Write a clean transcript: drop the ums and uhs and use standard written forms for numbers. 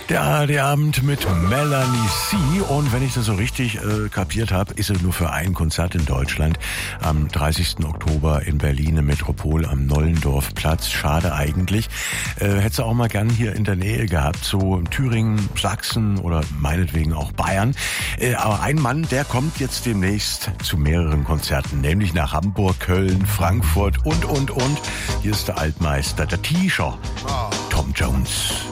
Der Abend mit Melanie C. Und wenn ich das so richtig kapiert habe, ist er nur für ein Konzert in Deutschland. Am 30. Oktober in Berlin im Metropol am Nollendorfplatz. Schade eigentlich. Hättest du auch mal gern hier in der Nähe gehabt, so in Thüringen, Sachsen oder meinetwegen auch Bayern. Aber ein Mann, der kommt jetzt demnächst zu mehreren Konzerten, nämlich nach Hamburg, Köln, Frankfurt und. Hier ist der Altmeister, der T-Shirt, Tom Jones.